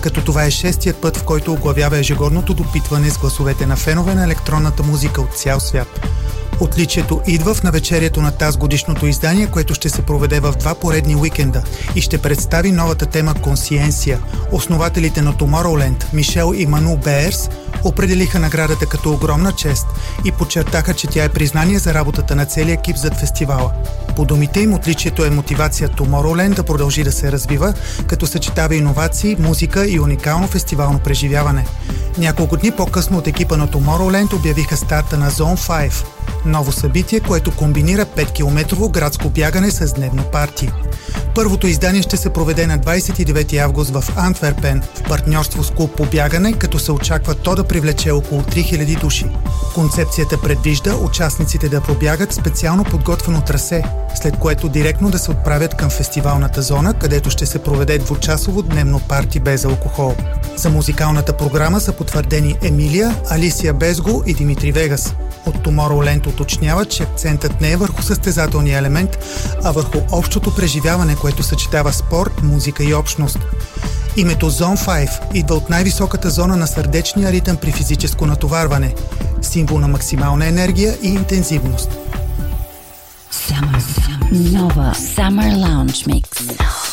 като това е 6-тият път, в който оглавява ежегодното допитване с гласовете на фенове на електронната музика от цял свят. Отличието идва в навечерието на тази годишното издание, което ще се проведе в 2 поредни уикенда и ще представи новата тема «Консиенция». Основателите на Tomorrowland, Мишел и Ману Беерс, определиха наградата като огромна чест и подчертаха, че тя е признание за работата на целия екип зад фестивала. По думите им, отличието е мотивация Tomorrowland да продължи да се развива, като съчетава иновации, музика и уникално фестивално преживяване. Няколко дни по-късно от екипа на Tomorrowland обявиха старта на Zone 5, ново събитие, което комбинира 5-километрово градско бягане с дневно парти. Първото издание ще се проведе на 29 август в Антверпен в партньорство с клуб по бягане, като се очаква то да привлече около 3000 души. Концепцията предвижда участниците да пробягат специално подготвено трасе, след което директно да се отправят към фестивалната зона, където ще се проведе 2-часово дневно парти без алкохол. За музикалната програма са потвърдени Емилия, Алисия Безго и Димитри Вегас. От Tomorrowland уточняват, че акцентът не е върху състезателния елемент, а върху общото преживяване, което съчетава спорт, музика и общност. Името Zone 5 идва от най-високата зона на сърдечния ритъм при физическо натоварване, символ на максимална енергия и интензивност. Nova Summer Lounge Mix.